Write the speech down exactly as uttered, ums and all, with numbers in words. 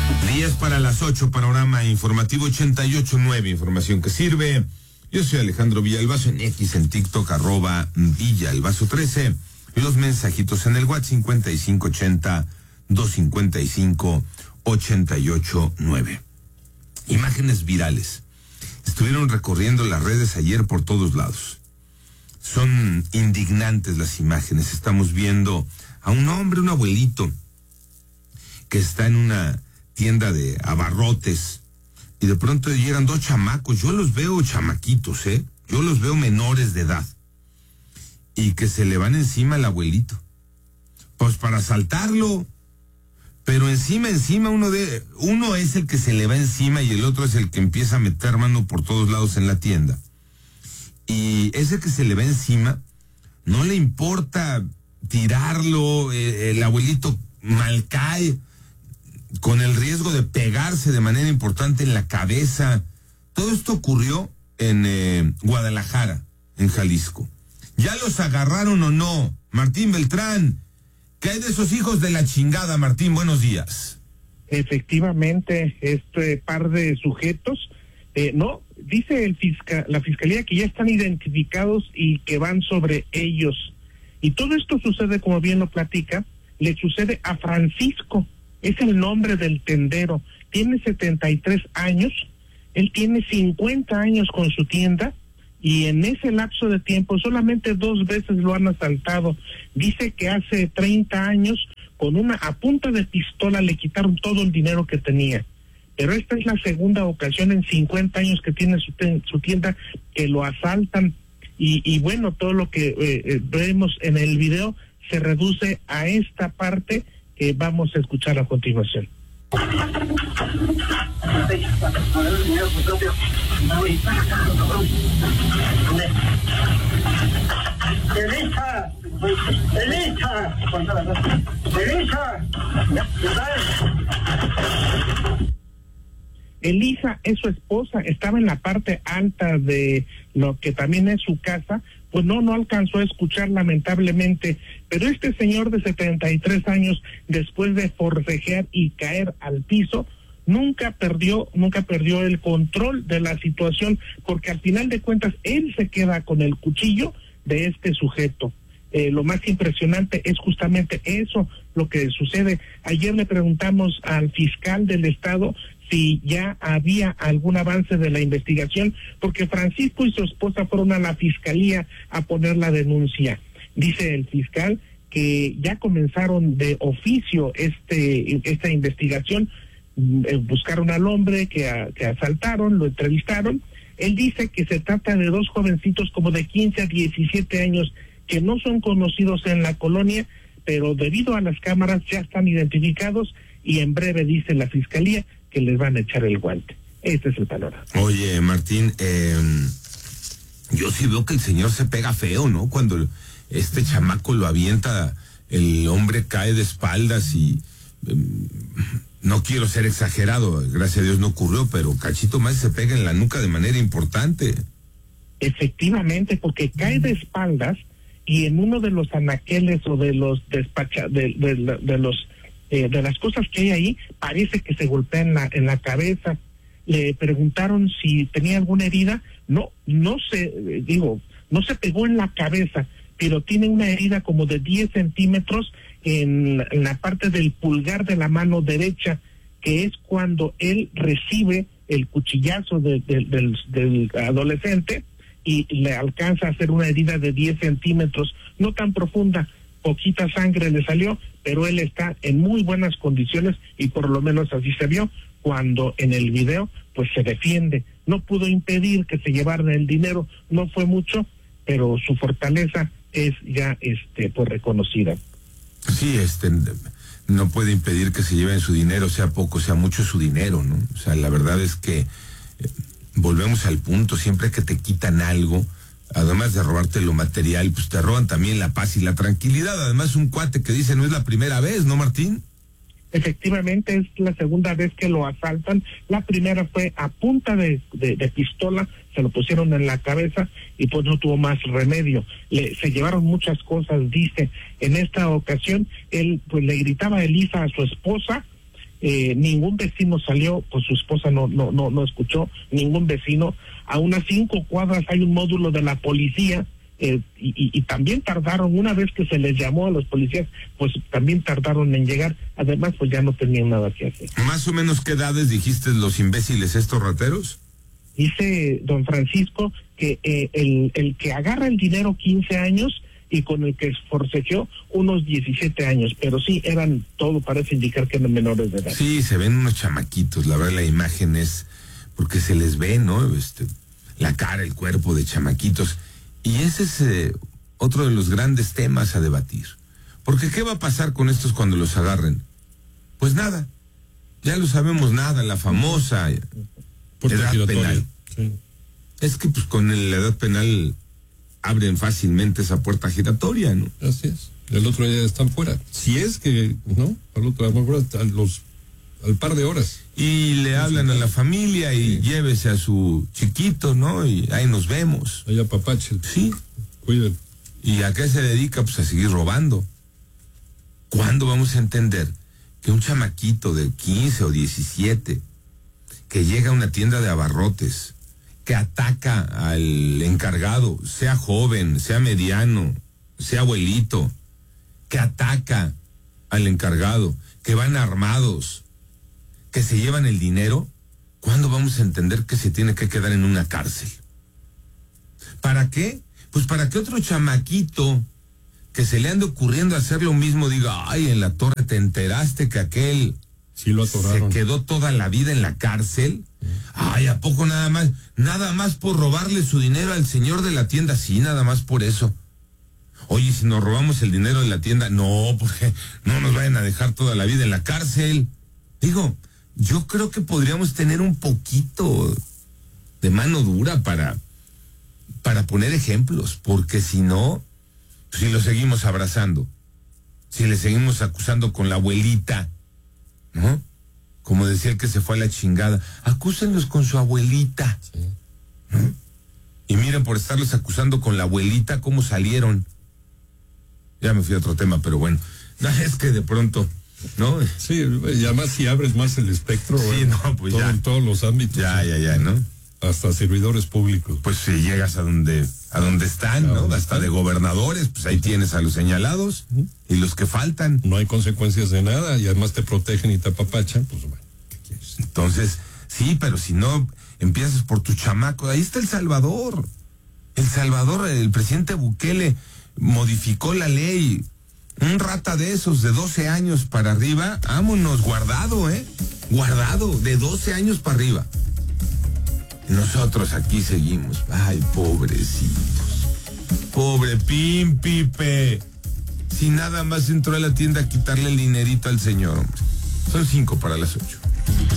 diez para las ocho, panorama informativo ochenta y ocho punto nueve, información que sirve. Yo soy Alejandro Villalbazo, en X, en TikTok, arroba Villalbazo trece. Los mensajitos en el WhatsApp cincuenta y cinco ochenta, doscientos cincuenta y cinco, ochenta y ocho nueve. Imágenes virales. Estuvieron recorriendo las redes ayer por todos lados. Son indignantes las imágenes. Estamos viendo a un hombre, un abuelito, que está en una tienda de abarrotes, y de pronto llegan dos chamacos. Yo los veo chamaquitos, ¿eh? Yo los veo menores de edad, y que se le van encima al abuelito, pues para asaltarlo. Pero encima, encima, uno de uno es el que se le va encima y el otro es el que empieza a meter mano por todos lados en la tienda. Y ese que se le va encima, no le importa tirarlo, eh, el abuelito mal cae, con el riesgo de pegarse de manera importante en la cabeza. Todo esto ocurrió en eh, Guadalajara, en Jalisco. ¿Ya los agarraron o no? Martín Beltrán, ¿qué hay de esos hijos de la chingada, Martín? Buenos días. Efectivamente, este par de sujetos, eh, no, dice el fiscal, la fiscalía que ya están identificados y que van sobre ellos. Y todo esto sucede, como bien lo platica, le sucede a Francisco, es el nombre del tendero, tiene setenta y tres años, él tiene cincuenta años con su tienda, y en ese lapso de tiempo solamente dos veces lo han asaltado. Dice que hace treinta años con una a punta de pistola le quitaron todo el dinero que tenía, pero esta es la segunda ocasión en cincuenta años que tiene su, su tienda que lo asaltan. Y, y bueno, todo lo que eh, vemos en el video se reduce a esta parte que vamos a escuchar a continuación. Elisa, Elisa, Elisa, Elisa es su esposa, estaba en la parte alta de lo que también es su casa, pues no, no alcanzó a escuchar lamentablemente, pero este señor de setenta y tres años, después de forcejear y caer al piso, nunca perdió, nunca perdió el control de la situación, porque al final de cuentas él se queda con el cuchillo de este sujeto. Eh, lo más impresionante es justamente eso, lo que sucede. Ayer le preguntamos al fiscal del estado si ya había algún avance de la investigación, porque Francisco y su esposa fueron a la fiscalía a poner la denuncia. Dice el fiscal que ya comenzaron de oficio este esta investigación, eh, buscaron al hombre que, a, que asaltaron, lo entrevistaron. Él dice que se trata de dos jovencitos como de quince a diecisiete años que no son conocidos en la colonia, pero debido a las cámaras ya están identificados y en breve dice la fiscalía que les van a echar el guante. Este es el panorama. Oye, Martín, eh, yo sí veo que el señor se pega feo, ¿no? Cuando este chamaco lo avienta, el hombre cae de espaldas y eh, no quiero ser exagerado, gracias a Dios no ocurrió, pero cachito más se pega en la nuca de manera importante. Efectivamente, porque cae de espaldas y en uno de los anaqueles o de los despacha de, de, de, de los eh, de las cosas que hay ahí, parece que se golpea en la en la cabeza. Le preguntaron si tenía alguna herida, no, no se, eh, digo, no se pegó en la cabeza, pero tiene una herida como de diez centímetros en, en la parte del pulgar de la mano derecha, que es cuando él recibe el cuchillazo de, de, del, del adolescente y le alcanza a hacer una herida de diez centímetros, no tan profunda, poquita sangre le salió, pero él está en muy buenas condiciones y por lo menos así se vio cuando en el video pues se defiende. No pudo impedir que se llevaran el dinero, no fue mucho, pero su fortaleza es ya este pues reconocida. Sí, este no puede impedir que se lleven su dinero, sea poco, sea mucho su dinero, ¿no? O sea, la verdad es que eh, volvemos al punto, siempre que te quitan algo, además de robarte lo material, pues te roban también la paz y la tranquilidad. Además, un cuate que dice no es la primera vez, ¿no, Martín? Efectivamente, es la segunda vez que lo asaltan. La primera fue a punta de, de, de pistola, se lo pusieron en la cabeza y pues no tuvo más remedio. Le, se llevaron muchas cosas, dice. En esta ocasión, él pues le gritaba a Elisa, a su esposa, eh, ningún vecino salió, pues su esposa no, no, no, no escuchó, ningún vecino. A unas cinco cuadras hay un módulo de la policía, eh, y, y, y también tardaron, una vez que se les llamó a los policías, pues también tardaron en llegar. Además, pues ya no tenían nada que hacer. ¿Más o menos qué edades dijiste los imbéciles estos rateros? Dice don Francisco que eh, el, el que agarra el dinero quince años y con el que forcejeó unos diecisiete años, pero sí eran, todo parece indicar que eran menores de edad. Sí, se ven unos chamaquitos, la verdad la imagen es, porque se les ve, ¿no? Este, la cara, el cuerpo de chamaquitos, y ese es eh, otro de los grandes temas a debatir. Porque ¿qué va a pasar con estos cuando los agarren? Pues nada, ya lo sabemos, nada, la famosa edad penal. Sí. Es que pues con el, la edad penal abren fácilmente esa puerta giratoria, ¿no? Así es. El otro día están fuera. Si es que, ¿no? Al otro día, a los, al par de horas. Y le hablan a la familia y sí, llévese a su chiquito, ¿no? Y ahí nos vemos. Allá papache. Sí. Cuiden. ¿Y a qué se dedica? Pues a seguir robando. ¿Cuándo vamos a entender que un chamaquito de quince o diecisiete que llega a una tienda de abarrotes, que ataca al encargado, sea joven, sea mediano, sea abuelito, que ataca al encargado, que van armados, que se llevan el dinero? ¿Cuándo vamos a entender que se tiene que quedar en una cárcel? ¿Para qué? Pues para que otro chamaquito que se le ande ocurriendo hacer lo mismo diga, ay, en la torre te enteraste que aquel sí lo atoraron, se quedó toda la vida en la cárcel. Ay, ¿a poco nada más? Nada más por robarle su dinero al señor de la tienda. Sí, nada más por eso. Oye, si nos robamos el dinero de la tienda, no, porque no nos vayan a dejar toda la vida en la cárcel. Digo, yo creo que podríamos tener un poquito de mano dura para, para poner ejemplos, porque si no, si lo seguimos abrazando, si le seguimos acusando con la abuelita, ¿no? Como decía el que se fue a la chingada, acúsenlos con su abuelita. Sí. ¿No? Y miren, por estarlos acusando con la abuelita, cómo salieron. Ya me fui a otro tema, pero bueno, no, es que de pronto, ¿no? Sí, y además si abres más el espectro, sí, bueno, no, pues todo, ya. en todos los ámbitos. Ya, ya, ya, ¿no? Hasta servidores públicos. Pues si llegas a donde, a donde están, ¿no? Hasta están? De gobernadores, pues ahí tienes a los señalados uh-huh. y los que faltan. No hay consecuencias de nada y además te protegen y te apapachan, pues bueno, ¿qué quieres? Entonces, sí, pero si no empiezas por tu chamaco, ahí está El Salvador. El Salvador, el presidente Bukele modificó la ley. Un rata de esos de doce años para arriba, vámonos, guardado, ¿eh? Guardado, de doce años para arriba. Nosotros aquí seguimos. Ay, pobrecitos. Pobre Pimpipe. Si nada más entró a la tienda a quitarle el dinerito al señor, hombre. Son cinco para las ocho.